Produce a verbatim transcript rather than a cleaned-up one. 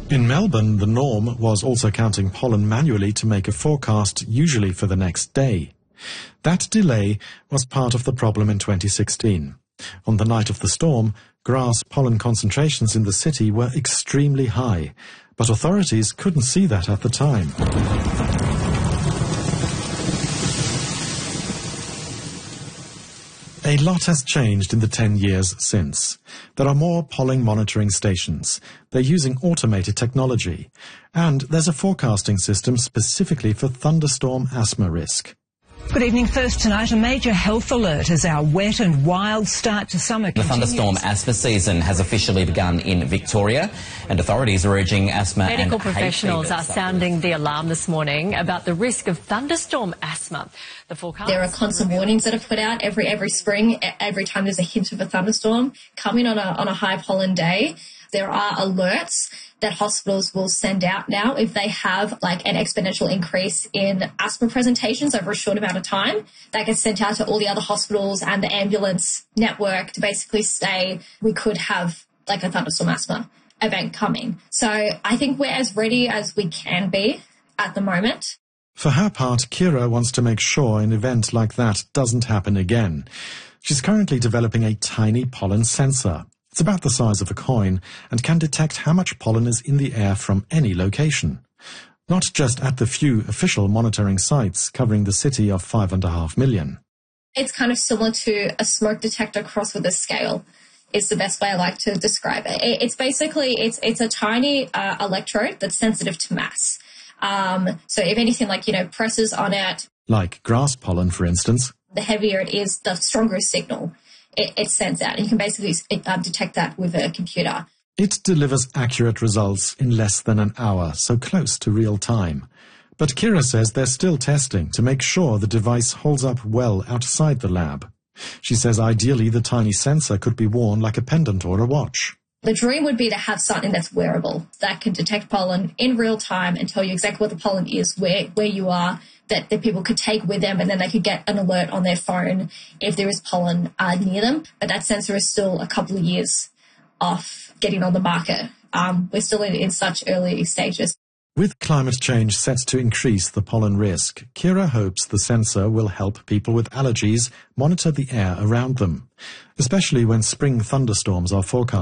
In Melbourne, the norm was also counting pollen manually to make a forecast, usually for the next day. That delay was part of the problem in twenty sixteen. On the night of the storm, grass pollen concentrations in the city were extremely high, but authorities couldn't see that at the time. A lot has changed in the ten years since. There are more pollen monitoring stations. They're using automated technology. And there's a forecasting system specifically for thunderstorm asthma risk. Good evening. First tonight, a major health alert as our wet and wild start to summer continues. The thunderstorm asthma season has officially begun in Victoria, and authorities are urging asthma and medical professionals are sounding the alarm this morning about the risk of thunderstorm asthma. The forecast there are constant warnings that are put out every every spring, every time there's a hint of a thunderstorm coming on a on a high pollen day. There are alerts that hospitals will send out now if they have like an exponential increase in asthma presentations over a short amount of time. That gets sent out to all the other hospitals and the ambulance network to basically say we could have like a thunderstorm asthma event coming. So I think we're as ready as we can be at the moment. For her part, Kira wants to make sure an event like that doesn't happen again. She's currently developing a tiny pollen sensor. It's about the size of a coin and can detect how much pollen is in the air from any location. Not just at the few official monitoring sites covering the city of five and a half million. It's kind of similar to a smoke detector crossed with a scale is the best way I like to describe it. It's basically, it's it's a tiny uh, electrode that's sensitive to mass. Um, so if anything like, you know, presses on it. Like grass pollen, for instance. The heavier it is, the stronger a signal it, it sends out. And you can basically uh, detect that with a computer. It delivers accurate results in less than an hour, so close to real time. But Kira says they're still testing to make sure the device holds up well outside the lab. She says ideally the tiny sensor could be worn like a pendant or a watch. The dream would be to have something that's wearable, that can detect pollen in real time and tell you exactly what the pollen is, where, where you are, that, that people could take with them, and then they could get an alert on their phone if there is pollen uh, near them. But that sensor is still a couple of years off getting on the market. Um, we're still in, in such early stages. With climate change set to increase the pollen risk, Kira hopes the sensor will help people with allergies monitor the air around them, especially when spring thunderstorms are forecast.